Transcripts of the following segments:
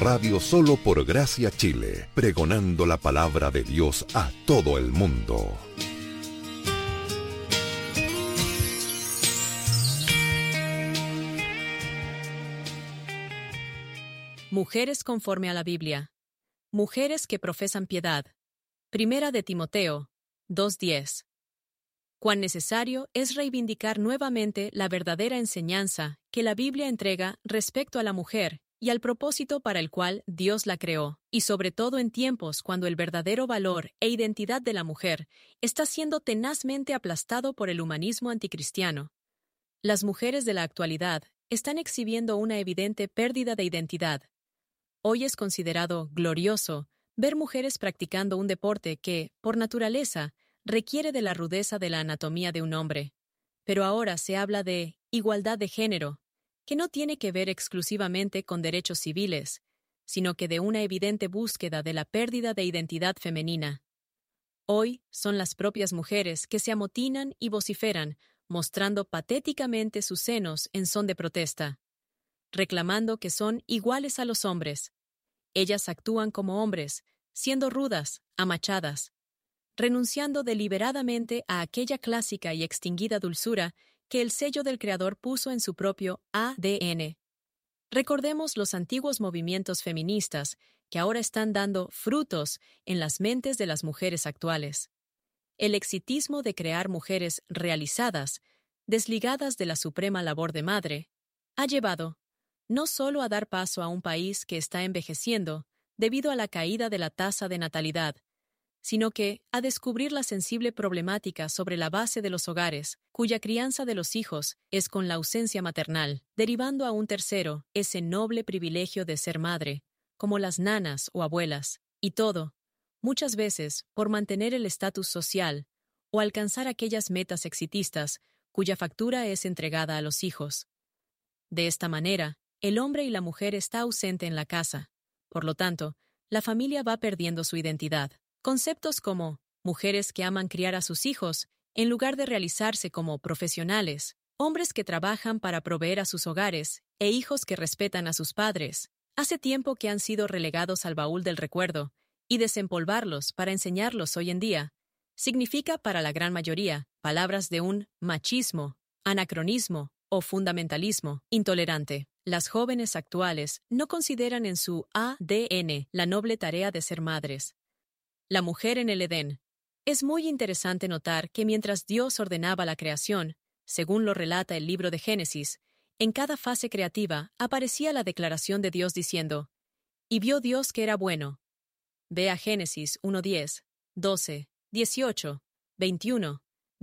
radio solo por Gracia Chile, pregonando la palabra de Dios a todo el mundo. Mujeres conforme a la Biblia. Mujeres que profesan piedad. Primera de Timoteo 2:10. Cuán necesario es reivindicar nuevamente la verdadera enseñanza que la Biblia entrega respecto a la mujer y al propósito para el cual Dios la creó, y sobre todo en tiempos cuando el verdadero valor e identidad de la mujer está siendo tenazmente aplastado por el humanismo anticristiano. Las mujeres de la actualidad están exhibiendo una evidente pérdida de identidad. Hoy es considerado glorioso ver mujeres practicando un deporte que, por naturaleza, requiere de la rudeza de la anatomía de un hombre. Pero ahora se habla de igualdad de género, que no tiene que ver exclusivamente con derechos civiles, sino que de una evidente búsqueda de la pérdida de identidad femenina. Hoy son las propias mujeres que se amotinan y vociferan, mostrando patéticamente sus senos en son de protesta, reclamando que son iguales a los hombres. Ellas actúan como hombres, siendo rudas, amachadas, renunciando deliberadamente a aquella clásica y extinguida dulzura que el sello del Creador puso en su propio ADN. Recordemos los antiguos movimientos feministas que ahora están dando frutos en las mentes de las mujeres actuales. El exitismo de crear mujeres realizadas, desligadas de la suprema labor de madre, ha llevado no solo a dar paso a un país que está envejeciendo debido a la caída de la tasa de natalidad, sino que a descubrir la sensible problemática sobre la base de los hogares, cuya crianza de los hijos es con la ausencia maternal, derivando a un tercero ese noble privilegio de ser madre, como las nanas o abuelas, y todo, muchas veces, por mantener el estatus social o alcanzar aquellas metas exitistas cuya factura es entregada a los hijos. De esta manera, el hombre y la mujer está ausente en la casa. Por lo tanto, la familia va perdiendo su identidad. Conceptos como mujeres que aman criar a sus hijos en lugar de realizarse como profesionales, hombres que trabajan para proveer a sus hogares e hijos que respetan a sus padres, hace tiempo que han sido relegados al baúl del recuerdo, y desempolvarlos para enseñarlos hoy en día significa para la gran mayoría palabras de un machismo, anacronismo o fundamentalismo intolerante. Las jóvenes actuales no consideran en su ADN la noble tarea de ser madres. La mujer en el Edén. Es muy interesante notar que mientras Dios ordenaba la creación, según lo relata el libro de Génesis, en cada fase creativa aparecía la declaración de Dios diciendo: «Y vio Dios que era bueno». Ve a Génesis 1:10, 12, 18, 21,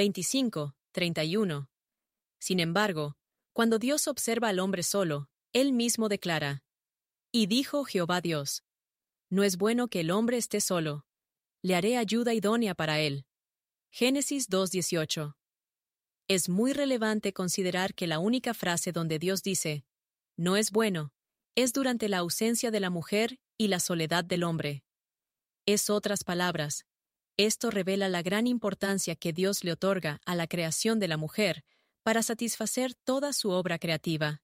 25, 31. Sin embargo, cuando Dios observa al hombre solo, Él mismo declara: «Y dijo Jehová Dios, no es bueno que el hombre esté solo, le haré ayuda idónea para él». Génesis 2:18. Es muy relevante considerar que la única frase donde Dios dice «no es bueno» es durante la ausencia de la mujer y la soledad del hombre. Es otras palabras, esto revela la gran importancia que Dios le otorga a la creación de la mujer para satisfacer toda su obra creativa.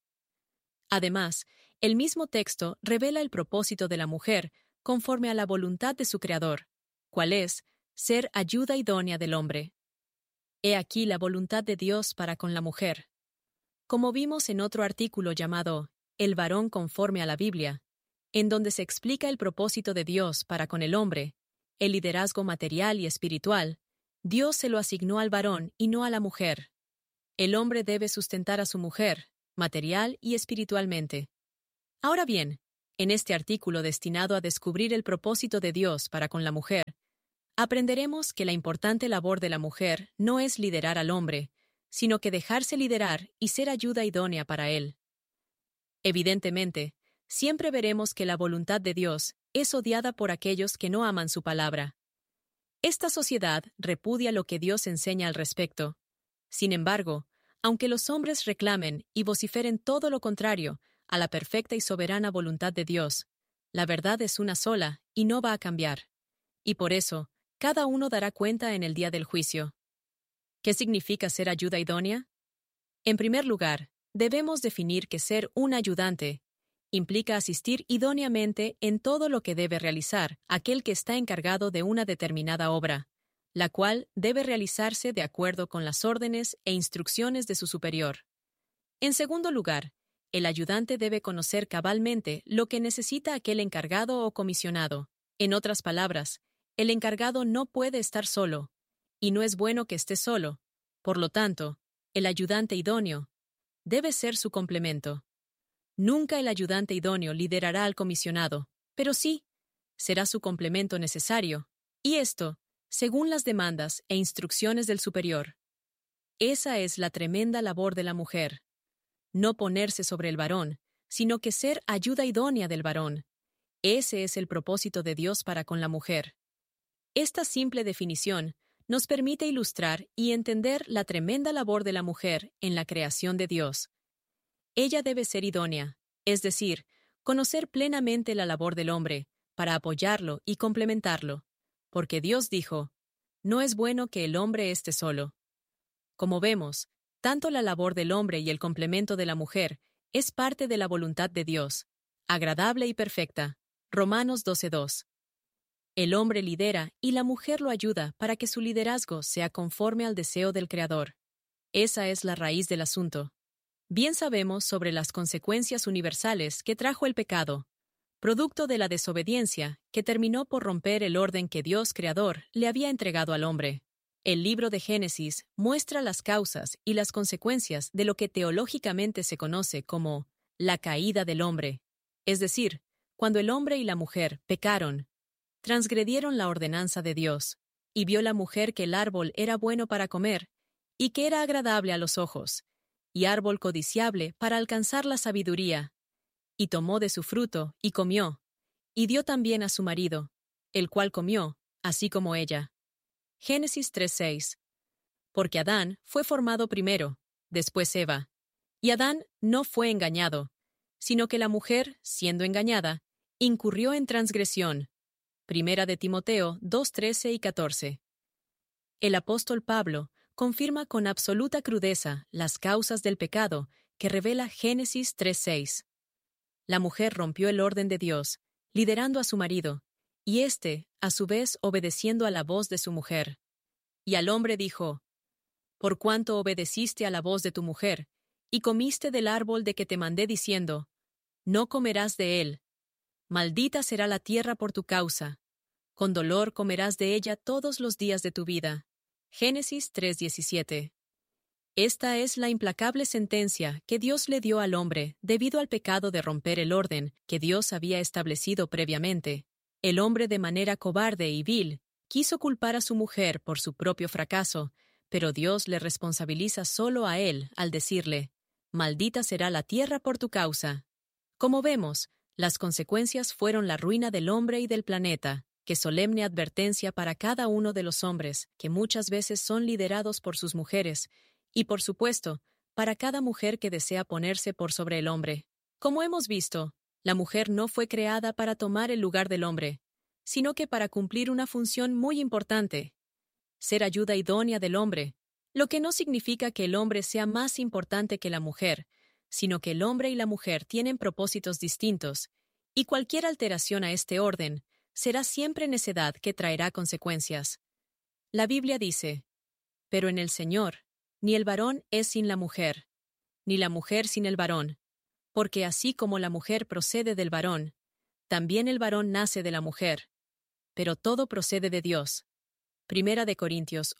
Además, el mismo texto revela el propósito de la mujer conforme a la voluntad de su Creador, cual es ser ayuda idónea del hombre. He aquí la voluntad de Dios para con la mujer. Como vimos en otro artículo llamado El varón conforme a la Biblia, en donde se explica el propósito de Dios para con el hombre, el liderazgo material y espiritual, Dios se lo asignó al varón y no a la mujer. El hombre debe sustentar a su mujer, material y espiritualmente. Ahora bien, en este artículo destinado a descubrir el propósito de Dios para con la mujer, aprenderemos que la importante labor de la mujer no es liderar al hombre, sino que dejarse liderar y ser ayuda idónea para él. Evidentemente, siempre veremos que la voluntad de Dios es odiada por aquellos que no aman su palabra. Esta sociedad repudia lo que Dios enseña al respecto. Sin embargo, aunque los hombres reclamen y vociferen todo lo contrario a la perfecta y soberana voluntad de Dios, la verdad es una sola y no va a cambiar. Y por eso, cada uno dará cuenta en el día del juicio. ¿Qué significa ser ayuda idónea? En primer lugar, debemos definir que ser un ayudante implica asistir idóneamente en todo lo que debe realizar aquel que está encargado de una determinada obra, la cual debe realizarse de acuerdo con las órdenes e instrucciones de su superior. En segundo lugar, el ayudante debe conocer cabalmente lo que necesita aquel encargado o comisionado. En otras palabras, el encargado no puede estar solo, y no es bueno que esté solo. Por lo tanto, el ayudante idóneo debe ser su complemento. Nunca el ayudante idóneo liderará al comisionado, pero sí, será su complemento necesario, y esto, según las demandas e instrucciones del superior. Esa es la tremenda labor de la mujer. No ponerse sobre el varón, sino que ser ayuda idónea del varón. Ese es el propósito de Dios para con la mujer. Esta simple definición nos permite ilustrar y entender la tremenda labor de la mujer en la creación de Dios. Ella debe ser idónea, es decir, conocer plenamente la labor del hombre, para apoyarlo y complementarlo, porque Dios dijo, «No es bueno que el hombre esté solo». Como vemos, tanto la labor del hombre y el complemento de la mujer es parte de la voluntad de Dios, agradable y perfecta. Romanos 12:2. El hombre lidera y la mujer lo ayuda para que su liderazgo sea conforme al deseo del Creador. Esa es la raíz del asunto. Bien sabemos sobre las consecuencias universales que trajo el pecado, producto de la desobediencia que terminó por romper el orden que Dios Creador le había entregado al hombre. El libro de Génesis muestra las causas y las consecuencias de lo que teológicamente se conoce como la caída del hombre, es decir, cuando el hombre y la mujer pecaron, transgredieron la ordenanza de Dios, y vio la mujer que el árbol era bueno para comer, y que era agradable a los ojos, y árbol codiciable para alcanzar la sabiduría, y tomó de su fruto, y comió, y dio también a su marido, el cual comió, así como ella. Génesis 3:6. Porque Adán fue formado primero, después Eva, y Adán no fue engañado, sino que la mujer, siendo engañada, incurrió en transgresión. Primera de Timoteo 2:13 y 14. El apóstol Pablo confirma con absoluta crudeza las causas del pecado que revela Génesis 3:6. La mujer rompió el orden de Dios, liderando a su marido, y éste, a su vez, obedeciendo a la voz de su mujer. Y al hombre dijo, «Por cuanto obedeciste a la voz de tu mujer, y comiste del árbol de que te mandé diciendo, no comerás de él. Maldita será la tierra por tu causa. Con dolor comerás de ella todos los días de tu vida». Génesis 3:17. Esta es la implacable sentencia que Dios le dio al hombre debido al pecado de romper el orden que Dios había establecido previamente. El hombre, de manera cobarde y vil, quiso culpar a su mujer por su propio fracaso, pero Dios le responsabiliza solo a él al decirle, «Maldita será la tierra por tu causa». Como vemos, las consecuencias fueron la ruina del hombre y del planeta, que solemne advertencia para cada uno de los hombres, que muchas veces son liderados por sus mujeres, y por supuesto, para cada mujer que desea ponerse por sobre el hombre. Como hemos visto, la mujer no fue creada para tomar el lugar del hombre, sino que para cumplir una función muy importante, ser ayuda idónea del hombre, lo que no significa que el hombre sea más importante que la mujer, sino que el hombre y la mujer tienen propósitos distintos, y cualquier alteración a este orden será siempre necedad que traerá consecuencias. La Biblia dice, «Pero en el Señor, ni el varón es sin la mujer, ni la mujer sin el varón, porque así como la mujer procede del varón, también el varón nace de la mujer, pero todo procede de Dios». Primera de Corintios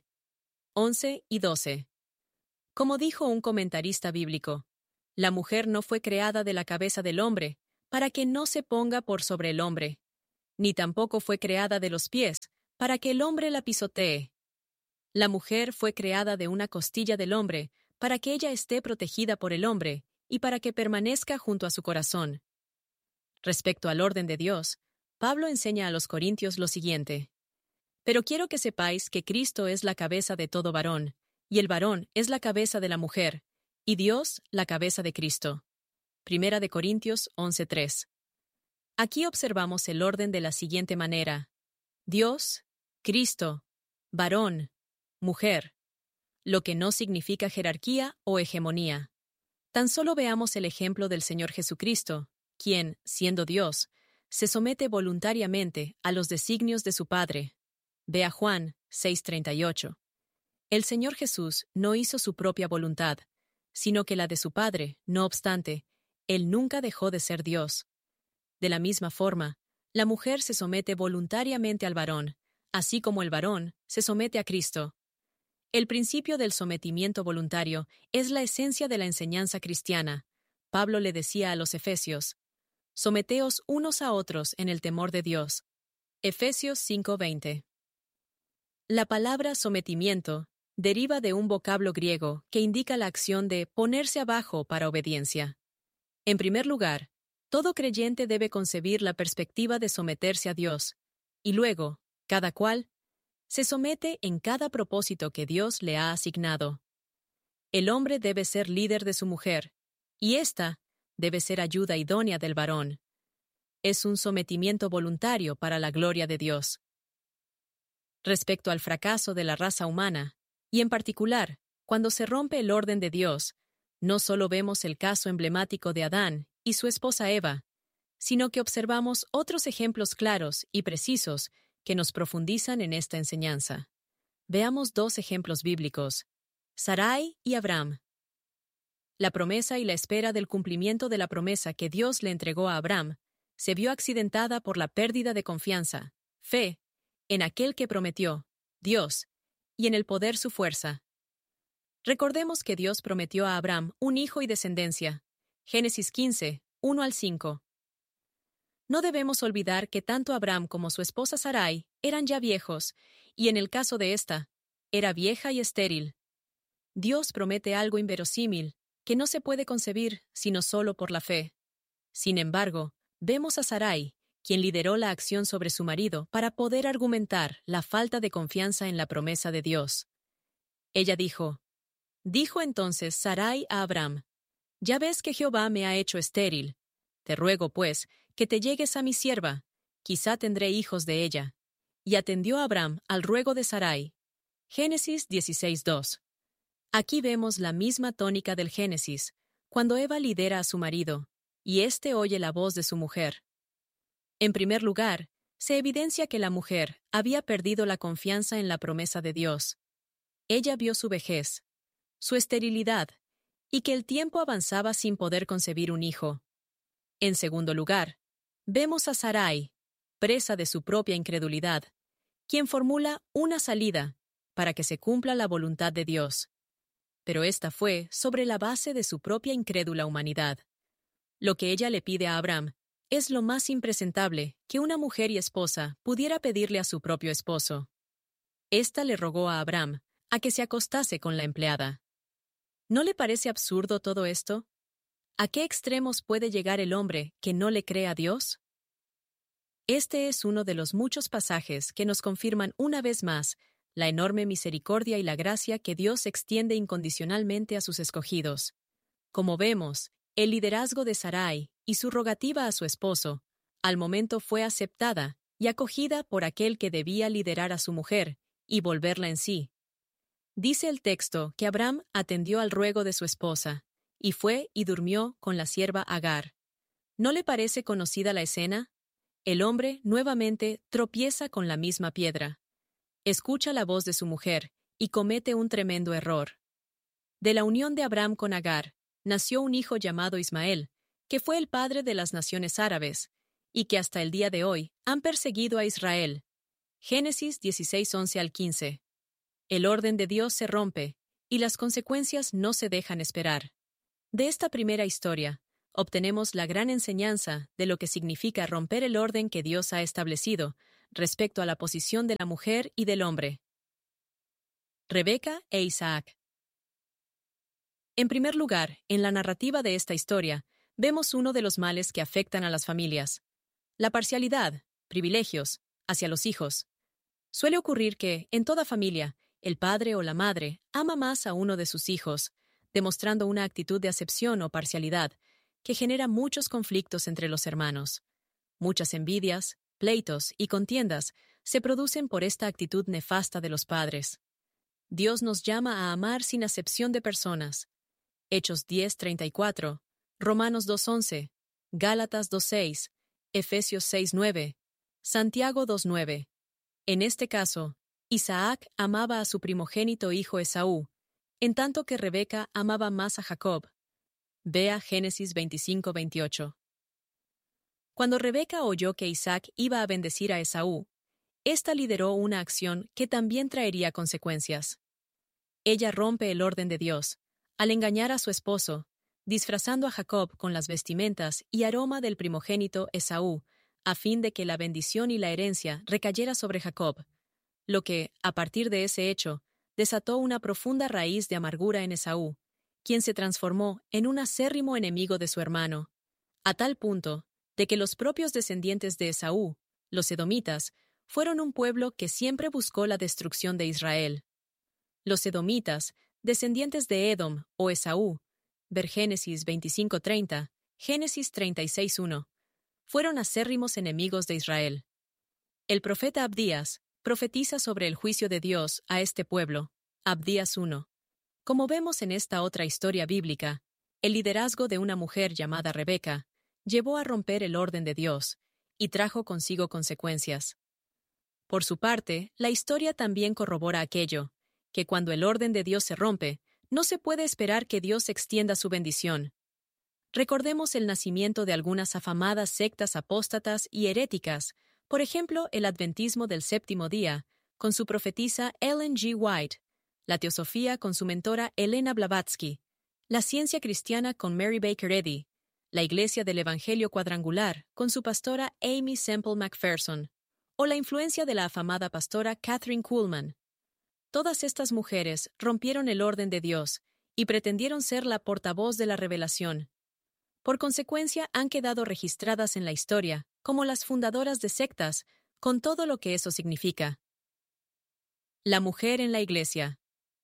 11 y 12. Como dijo un comentarista bíblico, la mujer no fue creada de la cabeza del hombre, para que no se ponga por sobre el hombre, ni tampoco fue creada de los pies, para que el hombre la pisotee. La mujer fue creada de una costilla del hombre, para que ella esté protegida por el hombre, y para que permanezca junto a su corazón. Respecto al orden de Dios, Pablo enseña a los corintios lo siguiente: «Pero quiero que sepáis que Cristo es la cabeza de todo varón, y el varón es la cabeza de la mujer, y Dios la cabeza de Cristo». Primera de Corintios 11:3. Aquí observamos el orden de la siguiente manera: Dios, Cristo, varón, mujer, lo que no significa jerarquía o hegemonía. Tan solo veamos el ejemplo del Señor Jesucristo, quien, siendo Dios, se somete voluntariamente a los designios de su Padre. Ve a Juan 6:38. El Señor Jesús no hizo su propia voluntad, sino que la de su Padre. No obstante, Él nunca dejó de ser Dios. De la misma forma, la mujer se somete voluntariamente al varón, así como el varón se somete a Cristo. El principio del sometimiento voluntario es la esencia de la enseñanza cristiana. Pablo le decía a los Efesios: «Someteos unos a otros en el temor de Dios». Efesios 5:20. La palabra sometimiento deriva de un vocablo griego que indica la acción de ponerse abajo para obediencia. En primer lugar, todo creyente debe concebir la perspectiva de someterse a Dios, y luego, cada cual se somete en cada propósito que Dios le ha asignado. El hombre debe ser líder de su mujer, y ésta debe ser ayuda idónea del varón. Es un sometimiento voluntario para la gloria de Dios. Respecto al fracaso de la raza humana, y en particular, cuando se rompe el orden de Dios, no solo vemos el caso emblemático de Adán y su esposa Eva, sino que observamos otros ejemplos claros y precisos que nos profundizan en esta enseñanza. Veamos dos ejemplos bíblicos: Sarai y Abraham. La promesa y la espera del cumplimiento de la promesa que Dios le entregó a Abraham se vio accidentada por la pérdida de confianza, fe, en aquel que prometió, Dios, y en el poder su fuerza. Recordemos que Dios prometió a Abraham un hijo y descendencia. Génesis 15, 1-5. No debemos olvidar que tanto Abraham como su esposa Sarai eran ya viejos, y en el caso de esta, era vieja y estéril. Dios promete algo inverosímil, que no se puede concebir sino solo por la fe. Sin embargo, vemos a Sarai, quien lideró la acción sobre su marido para poder argumentar la falta de confianza en la promesa de Dios. Ella dijo entonces Sarai a Abraham: «Ya ves que Jehová me ha hecho estéril. Te ruego, pues, que te llegues a mi sierva, quizá tendré hijos de ella». Y atendió Abraham al ruego de Sarai. Génesis 16:2. Aquí vemos la misma tónica del Génesis, cuando Eva lidera a su marido, y éste oye la voz de su mujer. En primer lugar, se evidencia que la mujer había perdido la confianza en la promesa de Dios. Ella vio su vejez, su esterilidad, y que el tiempo avanzaba sin poder concebir un hijo. En segundo lugar, vemos a Sarai, presa de su propia incredulidad, quien formula una salida para que se cumpla la voluntad de Dios. Pero esta fue sobre la base de su propia incrédula humanidad. Lo que ella le pide a Abraham es lo más impresentable que una mujer y esposa pudiera pedirle a su propio esposo. Esta le rogó a Abraham a que se acostase con la empleada. ¿No le parece absurdo todo esto? ¿A qué extremos puede llegar el hombre que no le cree a Dios? Este es uno de los muchos pasajes que nos confirman una vez más la enorme misericordia y la gracia que Dios extiende incondicionalmente a sus escogidos. Como vemos, el liderazgo de Sarai y su rogativa a su esposo, al momento fue aceptada y acogida por aquel que debía liderar a su mujer y volverla en sí. Dice el texto que Abraham atendió al ruego de su esposa, y fue y durmió con la sierva Agar. ¿No le parece conocida la escena? El hombre nuevamente tropieza con la misma piedra. Escucha la voz de su mujer y comete un tremendo error. De la unión de Abraham con Agar, nació un hijo llamado Ismael, que fue el padre de las naciones árabes, y que hasta el día de hoy han perseguido a Israel. Génesis 16:11-15. El orden de Dios se rompe, y las consecuencias no se dejan esperar. De esta primera historia, obtenemos la gran enseñanza de lo que significa romper el orden que Dios ha establecido respecto a la posición de la mujer y del hombre. Rebeca e Isaac. En primer lugar, en la narrativa de esta historia, vemos uno de los males que afectan a las familias: la parcialidad, privilegios, hacia los hijos. Suele ocurrir que, en toda familia, el padre o la madre ama más a uno de sus hijos, demostrando una actitud de acepción o parcialidad que genera muchos conflictos entre los hermanos. Muchas envidias, pleitos y contiendas se producen por esta actitud nefasta de los padres. Dios nos llama a amar sin acepción de personas. Hechos 10:34, Romanos 2:11, Gálatas 2:6, Efesios 6:9, Santiago 2:9. En este caso, Isaac amaba a su primogénito hijo Esaú, en tanto que Rebeca amaba más a Jacob. Vea Génesis 25:28. Cuando Rebeca oyó que Isaac iba a bendecir a Esaú, ésta lideró una acción que también traería consecuencias. Ella rompe el orden de Dios, al engañar a su esposo, disfrazando a Jacob con las vestimentas y aroma del primogénito Esaú, a fin de que la bendición y la herencia recayera sobre Jacob, lo que, a partir de ese hecho, desató una profunda raíz de amargura en Esaú, quien se transformó en un acérrimo enemigo de su hermano, a tal punto de que los propios descendientes de Esaú, los edomitas, fueron un pueblo que siempre buscó la destrucción de Israel. Los edomitas, descendientes de Edom o Esaú, ver Génesis 25:30, Génesis 36:1, fueron acérrimos enemigos de Israel. El profeta Abdías profetiza sobre el juicio de Dios a este pueblo, Abdías 1. Como vemos en esta otra historia bíblica, el liderazgo de una mujer llamada Rebeca llevó a romper el orden de Dios y trajo consigo consecuencias. Por su parte, la historia también corrobora aquello, que cuando el orden de Dios se rompe, no se puede esperar que Dios extienda su bendición. Recordemos el nacimiento de algunas afamadas sectas apóstatas y heréticas, por ejemplo, el adventismo del séptimo día, con su profetisa Ellen G. White, la teosofía con su mentora Elena Blavatsky, la ciencia cristiana con Mary Baker Eddy, la Iglesia del Evangelio Cuadrangular con su pastora Amy Semple McPherson, o la influencia de la afamada pastora Catherine Kuhlman. Todas estas mujeres rompieron el orden de Dios y pretendieron ser la portavoz de la revelación. Por consecuencia, han quedado registradas en la historia como las fundadoras de sectas, con todo lo que eso significa. La mujer en la Iglesia.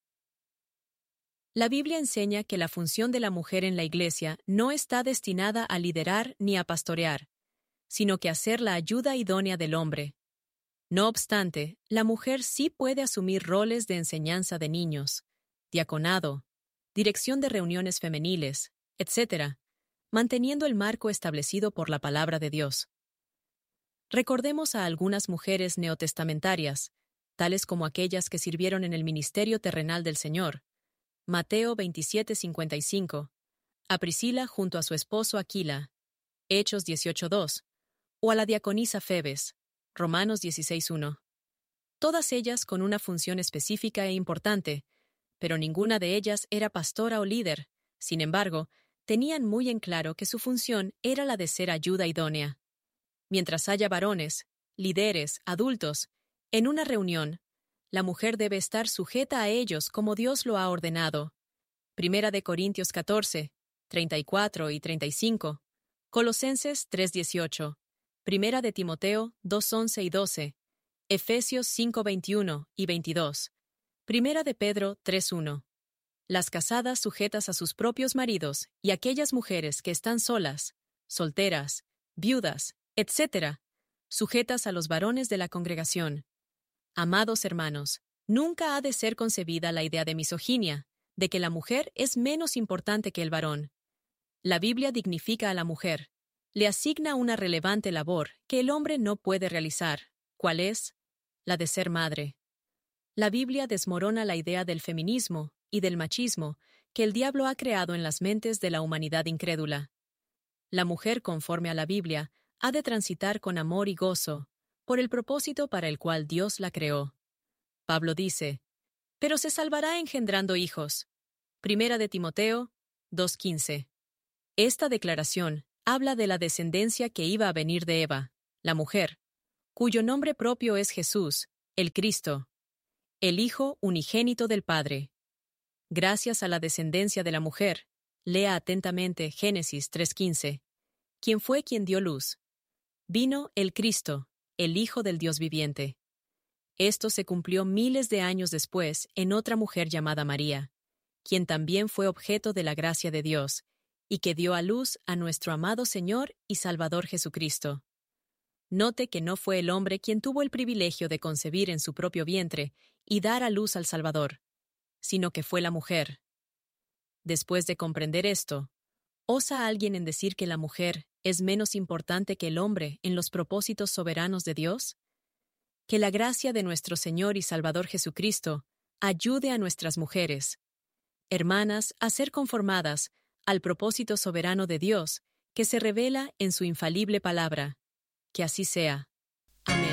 La Biblia enseña que la función de la mujer en la Iglesia no está destinada a liderar ni a pastorear, sino que a ser la ayuda idónea del hombre. No obstante, la mujer sí puede asumir roles de enseñanza de niños, diaconado, dirección de reuniones femeniles, etc., manteniendo el marco establecido por la palabra de Dios. Recordemos a algunas mujeres neotestamentarias, tales como aquellas que sirvieron en el ministerio terrenal del Señor, Mateo 27:55, a Priscila junto a su esposo Aquila, Hechos 18:2, o a la diaconisa Febes, Romanos 16:1. Todas ellas con una función específica e importante, pero ninguna de ellas era pastora o líder. Sin embargo, tenían muy en claro que su función era la de ser ayuda idónea. Mientras haya varones, líderes, adultos, en una reunión, la mujer debe estar sujeta a ellos como Dios lo ha ordenado. Primera de Corintios 14, 34 y 35, Colosenses 3:18, Primera de Timoteo 2:11 y 12, Efesios 5:21 y 22, Primera de Pedro 3:1. Las casadas sujetas a sus propios maridos y aquellas mujeres que están solas, solteras, viudas, etc., sujetas a los varones de la congregación. Amados hermanos, nunca ha de ser concebida la idea de misoginia, de que la mujer es menos importante que el varón. La Biblia dignifica a la mujer, le asigna una relevante labor que el hombre no puede realizar, ¿cuál es? La de ser madre. La Biblia desmorona la idea del feminismo y del machismo que el diablo ha creado en las mentes de la humanidad incrédula. La mujer, conforme a la Biblia, ha de transitar con amor y gozo, por el propósito para el cual Dios la creó. Pablo dice, pero se salvará engendrando hijos. Primera de Timoteo 2:15. Esta declaración habla de la descendencia que iba a venir de Eva, la mujer, cuyo nombre propio es Jesús, el Cristo, el Hijo unigénito del Padre. Gracias a la descendencia de la mujer, lea atentamente Génesis 3:15, quien fue quien dio luz. Vino el Cristo, el Hijo del Dios viviente. Esto se cumplió miles de años después en otra mujer llamada María, quien también fue objeto de la gracia de Dios, y que dio a luz a nuestro amado Señor y Salvador Jesucristo. Note que no fue el hombre quien tuvo el privilegio de concebir en su propio vientre y dar a luz al Salvador, sino que fue la mujer. Después de comprender esto, ¿osa alguien en decir que la mujer es menos importante que el hombre en los propósitos soberanos de Dios? Que la gracia de nuestro Señor y Salvador Jesucristo ayude a nuestras mujeres, hermanas, a ser conformadas al propósito soberano de Dios que se revela en su infalible palabra. Que así sea. Amén.